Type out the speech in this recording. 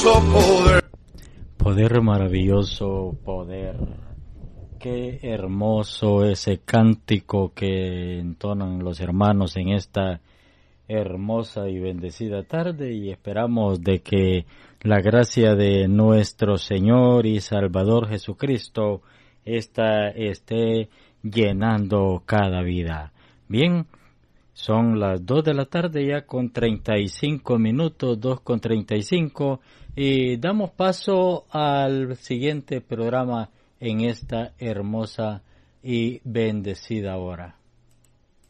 poder. Poder maravilloso, poder. Qué hermoso ese cántico que entonan los hermanos en esta hermosa y bendecida tarde, y esperamos de que la gracia de nuestro Señor y Salvador Jesucristo esté llenando cada vida. Bien, son las 2 de la tarde ya con 35 minutos, 2:35, y damos paso al siguiente programa en esta hermosa y bendecida hora.